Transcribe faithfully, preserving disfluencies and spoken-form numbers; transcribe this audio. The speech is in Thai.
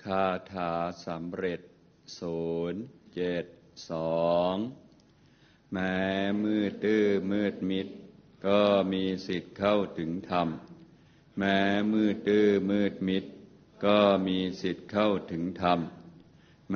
าถาสำเร็จศูนย์เจ็ดสองแม้มืดตื้อมืดมิดก็มีสิทธิ์เข้าถึงธรรมแม้มืดตื้อมืดมิดก็มีสิทธิ์เข้าถึงธรรม